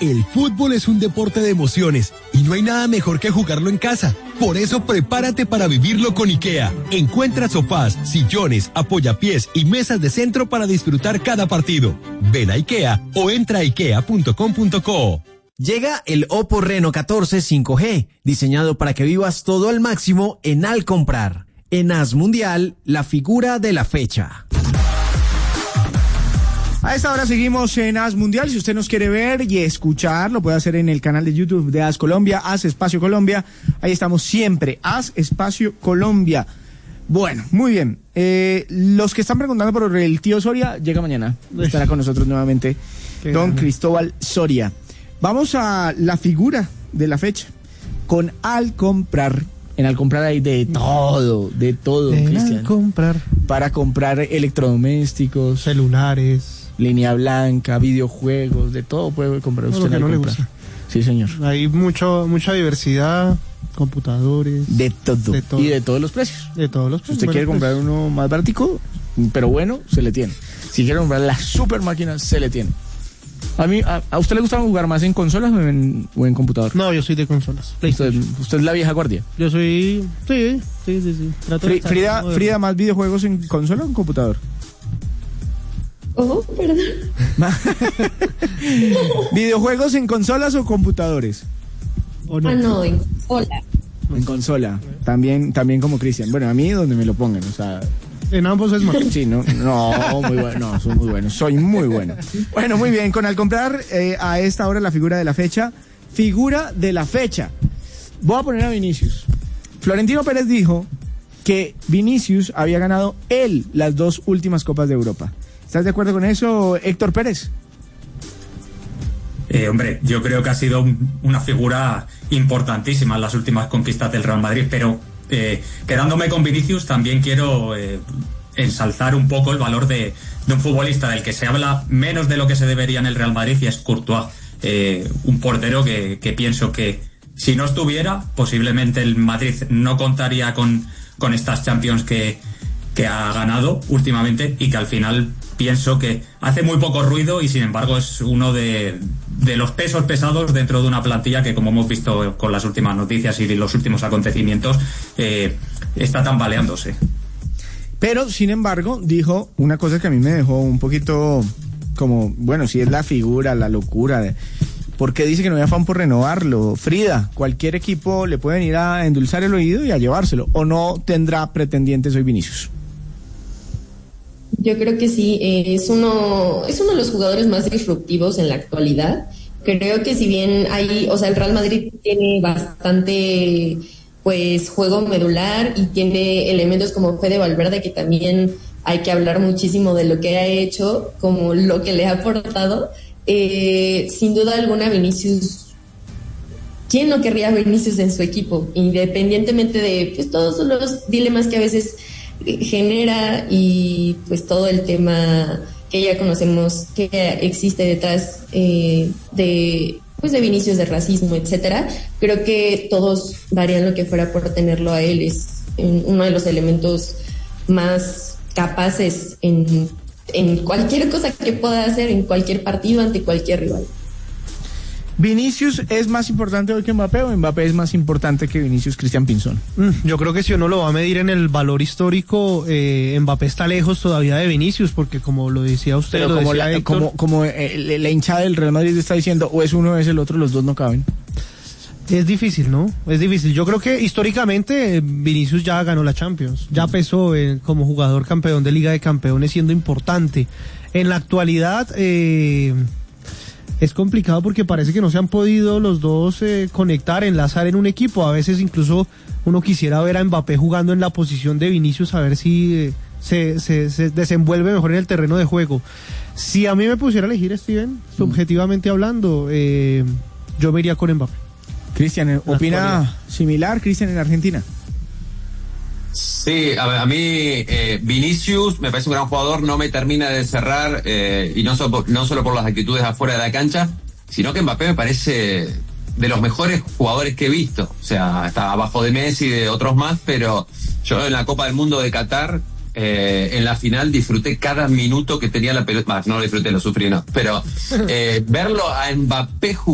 El fútbol es un deporte de emociones y no hay nada mejor que jugarlo en casa. Por eso prepárate para vivirlo con IKEA. Encuentra sofás, sillones, apoyapiés y mesas de centro para disfrutar cada partido. Ven a IKEA o entra a ikea.com.co. Llega el Oppo Reno 14 5G, diseñado para que vivas todo al máximo en Al Comprar. En AS Mundial, la figura de la fecha. A esta hora seguimos en AS Mundial. Si usted nos quiere ver y escuchar, lo puede hacer en el canal de YouTube de AS Colombia, AS Espacio Colombia. Ahí estamos siempre, AS Espacio Colombia. Bueno, muy bien. Los que están preguntando por el tío Soria, llega mañana. Estará con nosotros nuevamente don Cristóbal Soria. Vamos a la figura de la fecha con Al Comprar. En Al Comprar hay de todo, Cristian. Al Comprar. Para comprar electrodomésticos, celulares, línea blanca, videojuegos, de todo puede comprar usted en Al Comprar. Sí, señor. Hay mucha diversidad, computadores. De todo. Y de todos los precios. De todos los precios. Si usted quiere comprar uno más baratico, pero bueno, se le tiene. Si quiere comprar la super máquina, se le tiene. ¿A usted le gusta jugar más en consolas o en computador? No, yo soy de consolas. ¿Usted es la vieja guardia? Yo soy... Sí. Frida, ¿más videojuegos en consola o en computador? Oh, perdón. ¿Videojuegos en consolas o computadores? ¿O no? No, en consola. En consola. También como Cristian. Bueno, a mí donde me lo pongan, o sea... En ambos es más. Sí, no, muy bueno, no, soy muy bueno. Bueno, muy bien, con Al Comprar, a esta hora la figura de la fecha. Voy a poner a Vinicius. Florentino Pérez dijo que Vinicius había ganado las 2 últimas Copas de Europa. ¿Estás de acuerdo con eso, Héctor Pérez? Hombre, yo creo que ha sido una figura importantísima en las últimas conquistas del Real Madrid, pero quedándome con Vinicius también quiero ensalzar un poco el valor de un futbolista del que se habla menos de lo que se debería en el Real Madrid, y es Courtois, un portero que pienso que si no estuviera, posiblemente el Madrid no contaría con estas Champions que ha ganado últimamente, y que al final pienso que hace muy poco ruido y sin embargo es uno de los pesos pesados dentro de una plantilla que, como hemos visto con las últimas noticias y los últimos acontecimientos, está tambaleándose. Pero sin embargo dijo una cosa que a mí me dejó un poquito como, bueno, si es la figura, la locura, porque dice que no hay afán por renovarlo. Frida, cualquier equipo le puede venir a endulzar el oído y a llevárselo, ¿o no tendrá pretendientes hoy Vinicius? Yo creo que sí, es uno de los jugadores más disruptivos en la actualidad. Creo que si bien el Real Madrid tiene bastante juego medular y tiene elementos como Fede Valverde, que también hay que hablar muchísimo de lo que ha hecho, como lo que le ha aportado. Sin duda alguna Vinicius, ¿quién no querría a Vinicius en su equipo? Independientemente de todos los dilemas que a veces genera y todo el tema que ya conocemos que existe detrás de Vinicius, de racismo, etcétera. Creo que todos darían lo que fuera por tenerlo a él. Es uno de los elementos más capaces en cualquier cosa que pueda hacer, en cualquier partido, ante cualquier rival. ¿Vinicius es más importante hoy que Mbappé o Mbappé es más importante que Vinicius Cristian Pinzón? Yo creo que si uno lo va a medir en el valor histórico, Mbappé está lejos todavía de Vinicius, porque como lo decía usted, pero la hinchada del Real Madrid está diciendo, o es uno o es el otro, los dos no caben. Es difícil, ¿no? Es difícil. Yo creo que históricamente Vinicius ya ganó la Champions, ya pesó como jugador campeón de Liga de Campeones, siendo importante. En la actualidad es complicado porque parece que no se han podido los dos conectar, enlazar en un equipo. A veces incluso uno quisiera ver a Mbappé jugando en la posición de Vinicius, a ver si se desenvuelve mejor en el terreno de juego. Si a mí me pusiera a elegir, Steven, subjetivamente hablando, yo me iría con Mbappé. Cristian, ¿opina similar, Cristian, en Argentina? Sí, a mí Vinicius me parece un gran jugador, no me termina de cerrar, y no solo por las actitudes afuera de la cancha, sino que Mbappé me parece de los mejores jugadores que he visto. O sea, está abajo de Messi y de otros más, pero yo en la Copa del Mundo de Qatar, en la final, disfruté cada minuto que tenía la pelota. No lo disfruté, lo sufrí, no, pero verlo a Mbappé jugar